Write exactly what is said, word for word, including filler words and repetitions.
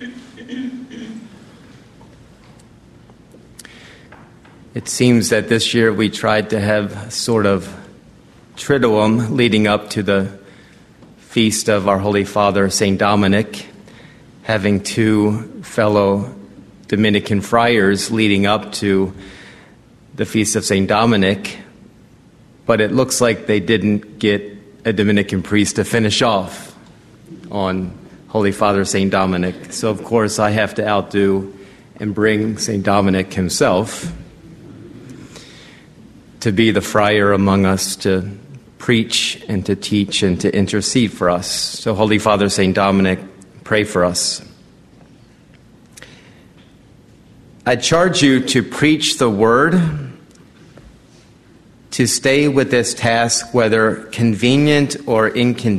It seems that this year we tried to have sort of Triduum leading up to the feast of our Holy Father, Saint Dominic, having two fellow Dominican friars leading up to the feast of Saint Dominic, but it looks like they didn't get a Dominican priest to finish off on Holy Father Saint Dominic. So, of course, I have to outdo and bring Saint Dominic himself to be the friar among us, to preach and to teach and to intercede for us. So, Holy Father Saint Dominic, pray for us. I charge you to preach the word, to stay with this task, whether convenient or inconvenient,